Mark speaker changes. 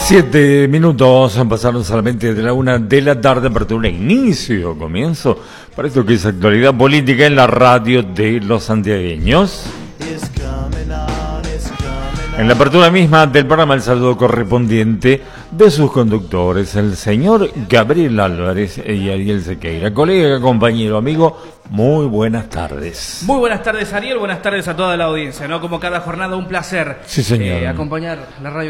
Speaker 1: 7 minutos pasaron solamente de la 1 de la tarde para un inicio, comienzo, para esto que es actualidad política en la radio de los santiagueños. En la apertura misma del programa, el saludo correspondiente de sus conductores, el señor Gabriel Álvarez y Ariel Sequeira. Colega, compañero, amigo, muy buenas tardes.
Speaker 2: Muy buenas tardes, Ariel, buenas tardes a toda la audiencia, ¿no? Como cada jornada, un placer
Speaker 1: sí, señor.
Speaker 2: Acompañar la radio